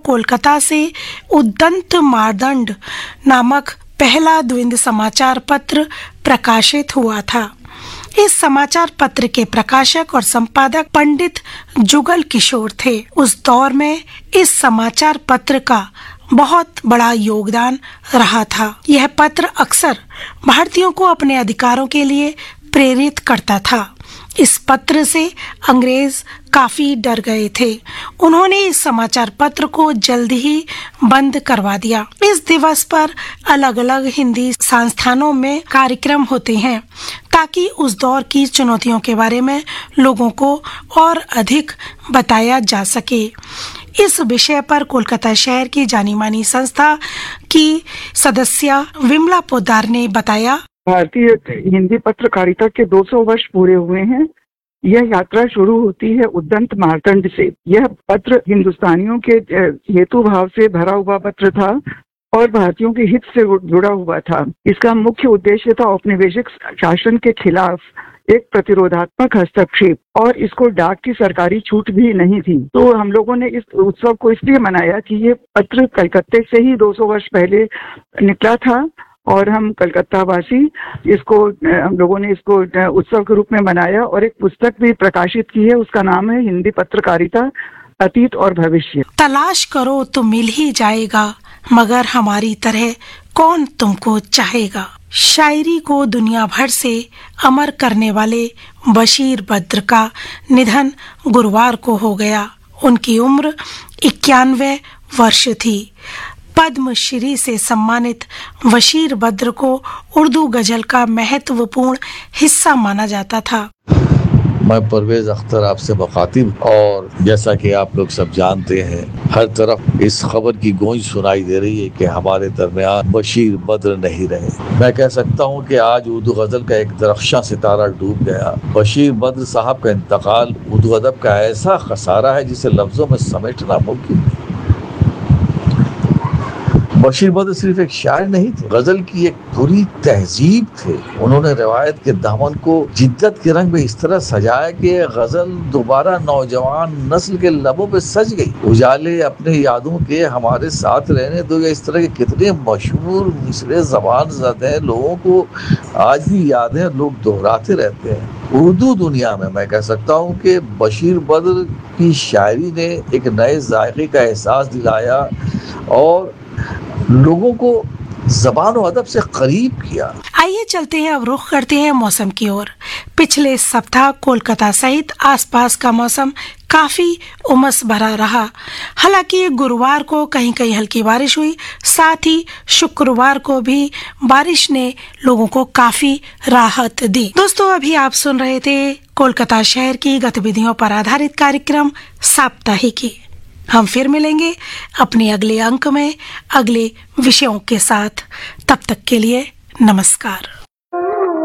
कोलकाता से उद्दंत मार्तंड नामक पहला द्विंद समाचार पत्र प्रकाशित हुआ था। इस समाचार पत्र के प्रकाशक और संपादक पंडित जुगल किशोर थे। उस दौर में इस समाचार पत्र का बहुत बड़ा योगदान रहा था। यह पत्र अक्सर भारतीयों को अपने अधिकारों के लिए प्रेरित करता था। इस पत्र से अंग्रेज काफी डर गए थे। उन्होंने इस समाचार पत्र को जल्द ही बंद करवा दिया। इस दिवस पर अलग अलग हिंदी संस्थानों में कार्यक्रम होते हैं ताकि उस दौर की चुनौतियों के बारे में लोगों को और अधिक बताया जा सके। इस विषय पर कोलकाता शहर की जानी मानी संस्था की सदस्य विमला पोद्दार ने बताया, भारतीय हिंदी पत्रकारिता के 200 वर्ष पूरे हुए हैं। यह यात्रा शुरू होती है उद्दंत मार्तंड से। यह पत्र हिंदुस्तानियों के हेतु भाव से भरा हुआ पत्र था और भारतीयों के हित से जुड़ा हुआ था। इसका मुख्य उद्देश्य था औपनिवेशिक शासन के खिलाफ एक प्रतिरोधात्मक हस्तक्षेप, और इसको डाक की सरकारी छूट भी नहीं थी। तो हम लोगों ने इस उत्सव को इसलिए मनाया कि ये पत्र कलकत्ते से ही 200 वर्ष पहले निकला था और हम कलकत्ता वासी हम लोगों ने इसको उत्सव के रूप में मनाया और एक पुस्तक भी प्रकाशित की है। उसका नाम है हिंदी पत्रकारिता अतीत और भविष्य। तलाश करो तो मिल ही जाएगा, मगर हमारी तरह कौन तुमको चाहेगा। शायरी को दुनिया भर से अमर करने वाले बशीर बद्र का निधन गुरुवार को हो गया। उनकी उम्र 91 वर्ष थी। पद्मश्री से सम्मानित बशीर बद्र को उर्दू गजल का महत्वपूर्ण हिस्सा माना जाता था। मैं परवेज अख्तर आपसे मुखातिब, और जैसा कि आप लोग सब जानते हैं, हर तरफ इस खबर की गूंज सुनाई दे रही है कि हमारे दरमियान बशीर बद्र नहीं रहे। मैं कह सकता हूं कि आज उर्दू गजल का एक दरख्शां सितारा डूब गया। बशीर बद्र साहब का इंतकाल उर्दू अदब का ऐसा खसारा है जिसे लफ्जों में समेटना मुमकिन नहीं। बशीर बद्र सिर्फ एक शायर नहीं थे, गजल की एक पूरी तहजीब थे। उन्होंने रिवायत के दामन को जिद्दत के रंग में इस तरह सजाया कि गजल दोबारा नौजवान नस्ल के लबों पे सज गई। उजाले अपने यादों के हमारे साथ रहने दो, या इस तरह के कितने मशहूर मिसरे ज़बान ज़दे हैं, लोगों को आज भी याद है, लोग दोहराते रहते हैं। उर्दू दुनिया में मैं कह सकता हूँ कि बशीर बद्र की शायरी ने एक नए जायके का एहसास दिलाया और लोगों को ज़बान और अदब से करीब किया। आइए चलते हैं, अब रुख करते हैं मौसम की ओर। पिछले सप्ताह कोलकाता सहित आसपास का मौसम काफी उमस भरा रहा। हालांकि गुरुवार को कहीं कहीं हल्की बारिश हुई, साथ ही शुक्रवार को भी बारिश ने लोगों को काफी राहत दी। दोस्तों, अभी आप सुन रहे थे कोलकाता शहर की गतिविधियों पर आधारित कार्यक्रम साप्ताहिकी। हम फिर मिलेंगे अपने अगले अंक में अगले विषयों के साथ। तब तक के लिए नमस्कार।